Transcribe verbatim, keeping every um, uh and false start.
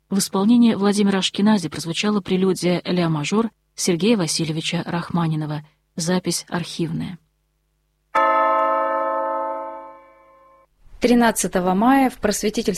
В исполнении Владимира Ашкенази прозвучала прелюдия ля-мажор Сергея Васильевича Рахманинова. Запись архивная. тринадцатого мая в просветительском